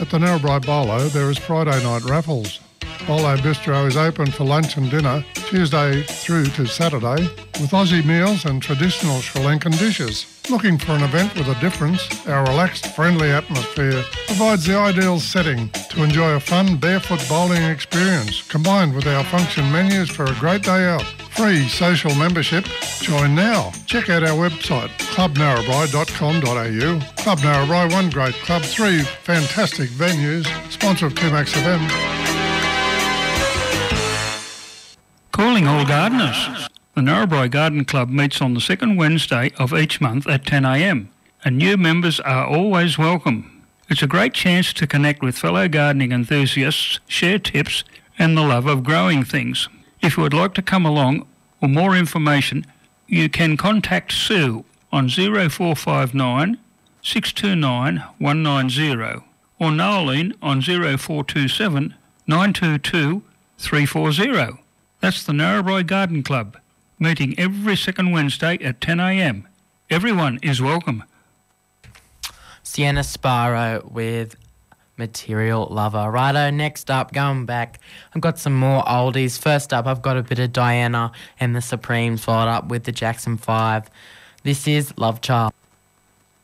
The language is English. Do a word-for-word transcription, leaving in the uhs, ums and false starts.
At the Narrabri Bolo, there is Friday night raffles. Bolo Bistro is open for lunch and dinner Tuesday through to Saturday with Aussie meals and traditional Sri Lankan dishes. Looking for an event with a difference? Our relaxed, friendly atmosphere provides the ideal setting to enjoy a fun barefoot bowling experience combined with our function menus for a great day out. Free social membership. Join now. Check out our website, club narrabri dot com dot a u. Club Narrabri, one great club, three fantastic venues. Sponsor of two Max F M. Calling all gardeners. The Narrabri Garden Club meets on the second Wednesday of each month at ten a m and new members are always welcome. It's a great chance to connect with fellow gardening enthusiasts, share tips and the love of growing things. If you would like to come along or more information, you can contact Sue on zero four five nine, six two nine, one nine zero or Noeline on zero four two seven, nine two two, three four zero. That's the Narrabri Garden Club, meeting every second Wednesday at ten a m. Everyone is welcome. Sienna Sparrow with Material Lover. Righto, next up, going back, I've got some more oldies. First up, I've got a bit of Diana and the Supremes, followed up with the Jackson five. This is Love Child.